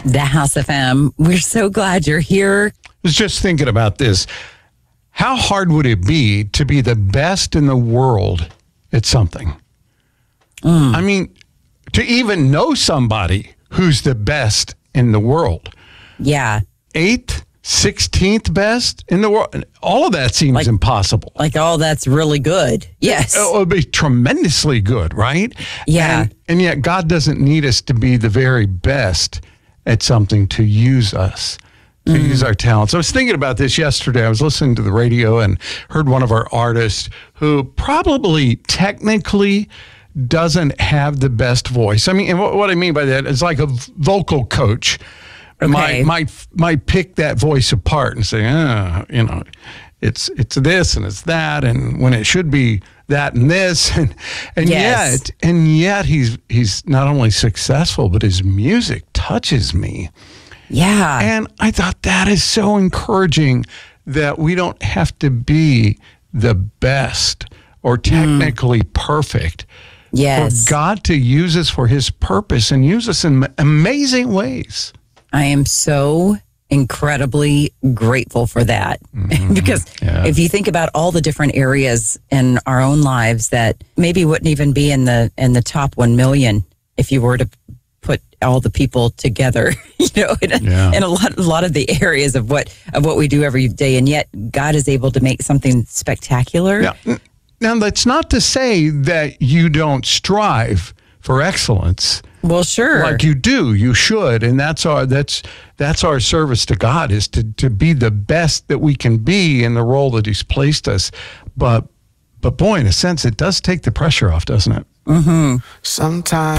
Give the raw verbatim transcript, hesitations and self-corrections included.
The House F M. We're so glad you're here. I was just thinking about this. How hard would it be to be the best in the world at something? Mm. I mean, to even know somebody who's the best in the world. Yeah. Eighth, sixteenth best in the world. All of that seems like, impossible. Like, oh, that's really good. Yes. It would be tremendously good, right? Yeah. And, and yet God doesn't need us to be the very best at something to use us. To mm. use our talents. I was thinking about this yesterday. I was listening to the radio and heard one of our artists who probably technically doesn't have the best voice. I mean, and what, what I mean by that is like a vocal coach okay. might might might pick that voice apart and say, oh, you know, it's it's this and it's that, and when it should be that and this, and and yes. yet and yet he's he's not only successful, but his music touches me. Yeah. And I thought that is so encouraging that we don't have to be the best or technically mm. perfect. Yes. For God to use us for his purpose and use us in amazing ways. I am so incredibly grateful for that. Mm-hmm. Because yeah. if you think about all the different areas in our own lives that maybe wouldn't even be in the in the top one million if you were to put all the people together, you know, in a, yeah. in a lot, a lot of the areas of what of what we do every day, and yet God is able to make something spectacular. Yeah. Now, that's not to say that you don't strive for excellence. Well, sure, like you do, you should, and that's our that's that's our service to God, is to to be the best that we can be in the role that He's placed us. But but boy, in a sense, it does take the pressure off, doesn't it? Mm-hmm. Sometimes.